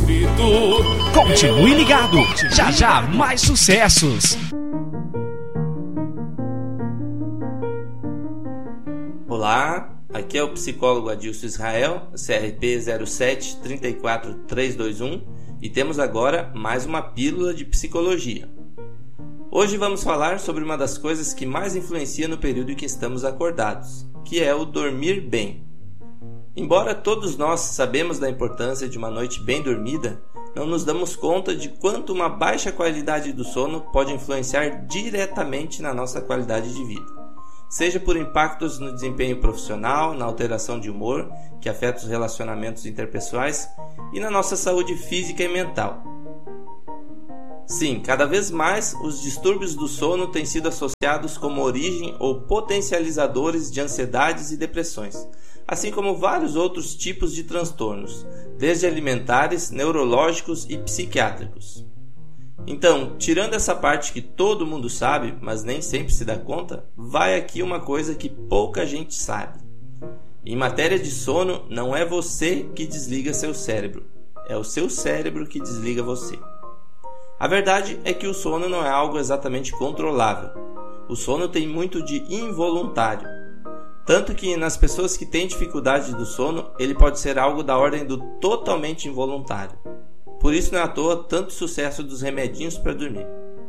ouvido. Continue ligado, já já mais sucessos. Olá, aqui é o psicólogo Adilson Israel, CRP 0734321, e temos agora mais uma pílula de psicologia. Hoje vamos falar sobre uma das coisas que mais influencia no período em que estamos acordados, que é o dormir bem. Embora todos nós sabemos da importância de uma noite bem dormida, não nos damos conta de quanto uma baixa qualidade do sono pode influenciar diretamente na nossa qualidade de vida. Seja por impactos no desempenho profissional, na alteração de humor, que afeta os relacionamentos interpessoais, e na nossa saúde física e mental. Sim, cada vez mais os distúrbios do sono têm sido associados como origem ou potencializadores de ansiedades e depressões, assim como vários outros tipos de transtornos, desde alimentares, neurológicos e psiquiátricos. Então, tirando essa parte que todo mundo sabe, mas nem sempre se dá conta, vai aqui uma coisa que pouca gente sabe. Em matéria de sono, não é você que desliga seu cérebro, é o seu cérebro que desliga você. A verdade é que o sono não é algo exatamente controlável. O sono tem muito de involuntário. Tanto que nas pessoas que têm dificuldade do sono, ele pode ser algo da ordem do totalmente involuntário. Por isso não é à toa tanto sucesso dos remedinhos para dormir.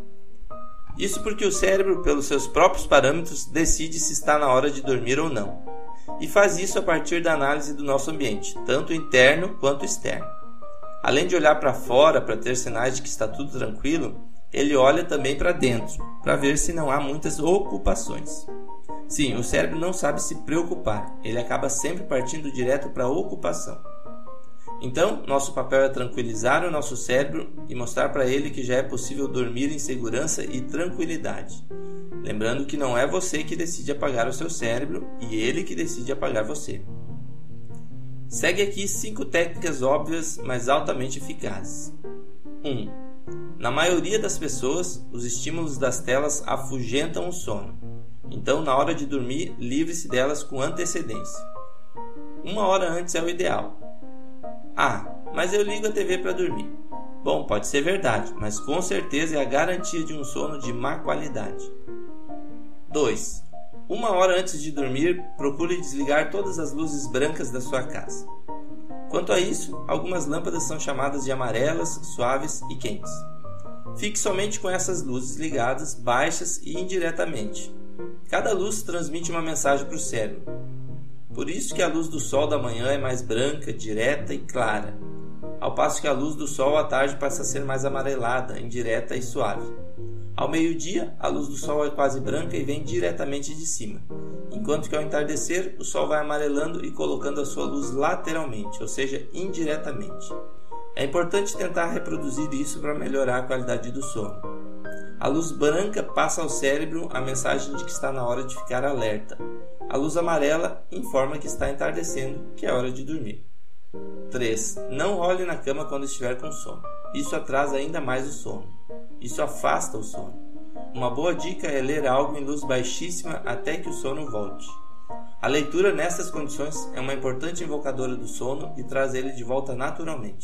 Isso porque o cérebro, pelos seus próprios parâmetros, decide se está na hora de dormir ou não. E faz isso a partir da análise do nosso ambiente, tanto interno quanto externo. Além de olhar para fora para ter sinais de que está tudo tranquilo, ele olha também para dentro, para ver se não há muitas ocupações. Sim, o cérebro não sabe se preocupar, ele acaba sempre partindo direto para a ocupação. Então, nosso papel é tranquilizar o nosso cérebro e mostrar para ele que já é possível dormir em segurança e tranquilidade. Lembrando que não é você que decide apagar o seu cérebro e ele que decide apagar você. Segue aqui 5 técnicas óbvias, mas altamente eficazes. 1. Na maioria das pessoas, os estímulos das telas afugentam o sono. Então, na hora de dormir, livre-se delas com antecedência. 1 hora antes é o ideal. Mas eu ligo a TV para dormir. Bom, pode ser verdade, mas com certeza é a garantia de um sono de má qualidade. 2. 1 hora antes de dormir, procure desligar todas as luzes brancas da sua casa. Quanto a isso, algumas lâmpadas são chamadas de amarelas, suaves e quentes. Fique somente com essas luzes ligadas, baixas e indiretamente. Cada luz transmite uma mensagem para o cérebro. Por isso que a luz do sol da manhã é mais branca, direta e clara, ao passo que a luz do sol à tarde passa a ser mais amarelada, indireta e suave. Ao meio-dia, a luz do sol é quase branca e vem diretamente de cima, enquanto que ao entardecer, o sol vai amarelando e colocando a sua luz lateralmente, ou seja, indiretamente. É importante tentar reproduzir isso para melhorar a qualidade do sono. A luz branca passa ao cérebro a mensagem de que está na hora de ficar alerta. A luz amarela informa que está entardecendo, que é hora de dormir. 3. Não role na cama quando estiver com sono. Isso atrasa ainda mais o sono. Isso afasta o sono. Uma boa dica é ler algo em luz baixíssima até que o sono volte. A leitura nessas condições é uma importante invocadora do sono e traz ele de volta naturalmente.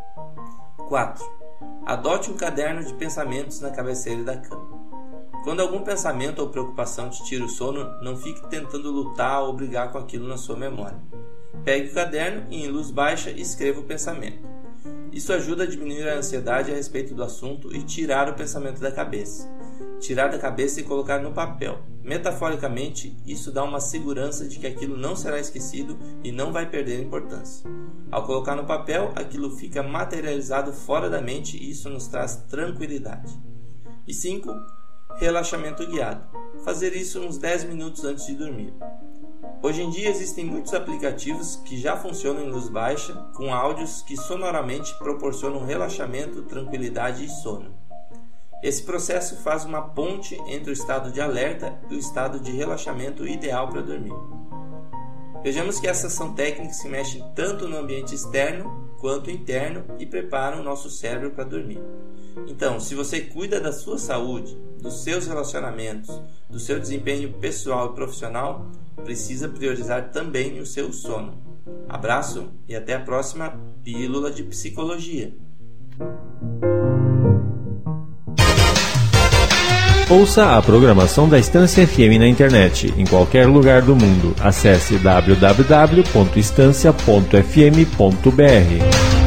4. Adote um caderno de pensamentos na cabeceira da cama. Quando algum pensamento ou preocupação te tira o sono, não fique tentando lutar ou brigar com aquilo na sua memória. Pegue o caderno e, em luz baixa, escreva o pensamento. Isso ajuda a diminuir a ansiedade a respeito do assunto e tirar o pensamento da cabeça. Tirar da cabeça e colocar no papel. Metaforicamente, isso dá uma segurança de que aquilo não será esquecido e não vai perder importância. Ao colocar no papel, aquilo fica materializado fora da mente e isso nos traz tranquilidade. E 5. Relaxamento guiado. Fazer isso uns 10 minutos antes de dormir. Hoje em dia existem muitos aplicativos que já funcionam em luz baixa, com áudios que sonoramente proporcionam relaxamento, tranquilidade e sono. Esse processo faz uma ponte entre o estado de alerta e o estado de relaxamento ideal para dormir. Vejamos que essas são técnicas que mexem tanto no ambiente externo quanto interno e preparam o nosso cérebro para dormir. Então, se você cuida da sua saúde, dos seus relacionamentos, do seu desempenho pessoal e profissional, precisa priorizar também o seu sono. Abraço e até a próxima Pílula de Psicologia. Ouça a programação da Estância FM na internet, em qualquer lugar do mundo. Acesse www.estancia.fm.br.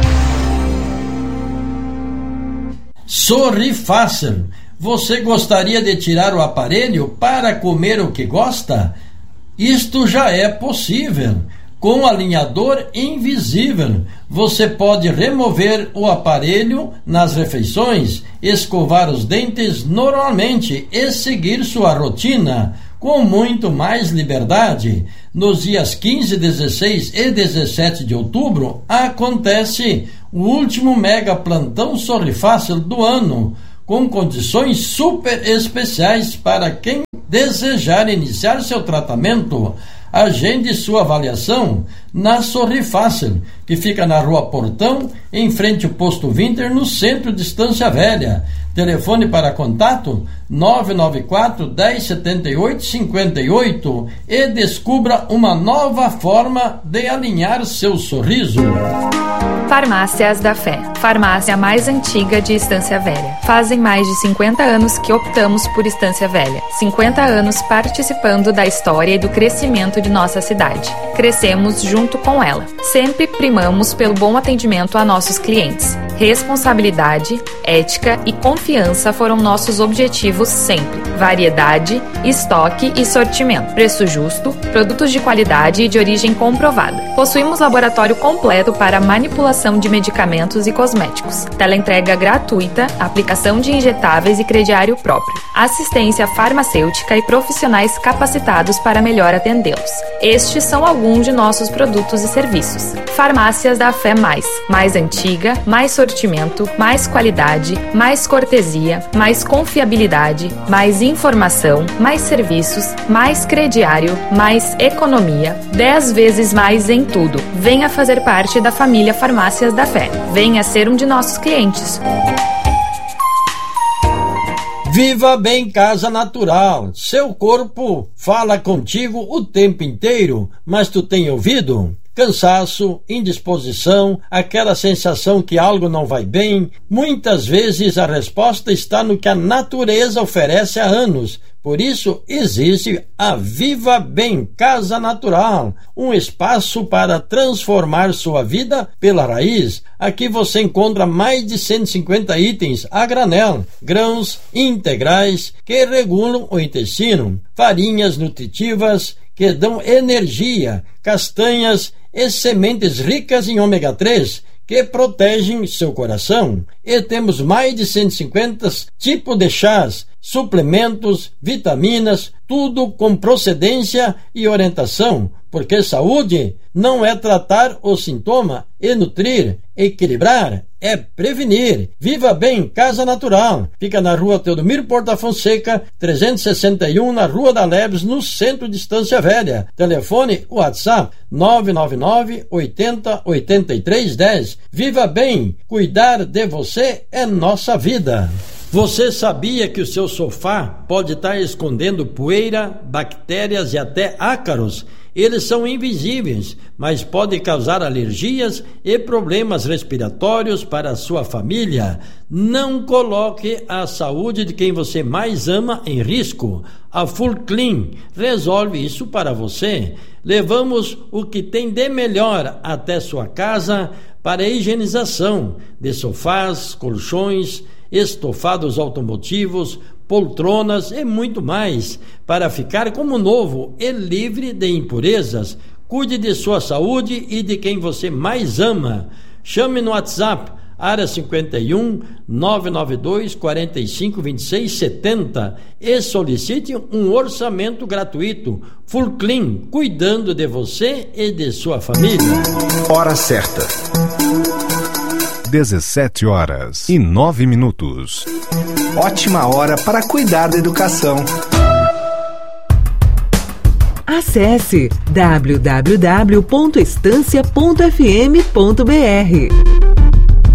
Sorri Fácil. Você gostaria de tirar o aparelho para comer o que gosta? Isto já é possível. Com alinhador invisível, você pode remover o aparelho nas refeições, escovar os dentes normalmente e seguir sua rotina com muito mais liberdade. Nos dias 15, 16 e 17 de outubro acontece o último mega plantão Sorri Fácil do ano, com condições super especiais para quem desejar iniciar seu tratamento. Agende sua avaliação na Sorri Fácil, que fica na Rua Portão, em frente ao Posto Winter, no centro de Estância Velha. Telefone para contato 994 1078 58 e descubra uma nova forma de alinhar seu sorriso. Farmácias da Fé, farmácia mais antiga de Estância Velha. Fazem mais de 50 anos que optamos por Estância Velha. 50 anos participando da história e do crescimento de nossa cidade. Crescemos junto com ela. Sempre primamos pelo bom atendimento a nossos clientes. Responsabilidade, ética e confiança foram nossos objetivos sempre. Variedade, estoque e sortimento. Preço justo, produtos de qualidade e de origem comprovada. Possuímos laboratório completo para manipulação de medicamentos e cosméticos. Teleentrega gratuita, aplicação de injetáveis e crediário próprio. Assistência farmacêutica e profissionais capacitados para melhor atendê-los. Estes são alguns de nossos produtos e serviços. Farmácias da Fé mais antiga, mais sortimento, mais qualidade, mais cortesia, mais confiabilidade, mais informação, mais serviços, mais crediário, mais economia, 10 vezes mais em tudo. Venha fazer parte da família Farmácias da Fé. Venha ser um de nossos clientes. Viva Bem Casa Natural. Seu corpo fala contigo o tempo inteiro, mas tu tem ouvido? Cansaço, indisposição, aquela sensação que algo não vai bem. Muitas vezes a resposta está no que a natureza oferece há anos. Por isso existe a Viva Bem Casa Natural, um espaço para transformar sua vida pela raiz. Aqui você encontra mais de 150 itens a granel, grãos integrais que regulam o intestino, farinhas nutritivas que dão energia, castanhas e sementes ricas em ômega 3 que protegem seu coração. E temos mais de 150 tipos de chás, suplementos, vitaminas, tudo com procedência e orientação, porque saúde não é tratar o sintoma e nutrir, equilibrar, é prevenir. Viva Bem Casa Natural. Fica na Rua Teodomiro Porta Fonseca, 361, na Rua da Leves, no centro de Estância Velha. Telefone WhatsApp 999 80 83 10. Viva Bem, cuidar de você é nossa vida. Você sabia que o seu sofá pode estar escondendo poeira, bactérias e até ácaros? Eles são invisíveis, mas podem causar alergias e problemas respiratórios para a sua família. Não coloque a saúde de quem você mais ama em risco. A Full Clean resolve isso para você. Levamos o que tem de melhor até sua casa para a higienização de sofás, colchões, estofados automotivos, poltronas e muito mais, para ficar como novo e livre de impurezas. Cuide de sua saúde e de quem você mais ama. Chame no WhatsApp, área 51 992 45 26 70 e solicite um orçamento gratuito. Full Clean, cuidando de você e de sua família. Hora certa. 17h09. Ótima hora para cuidar da educação. Acesse www.estancia.fm.br.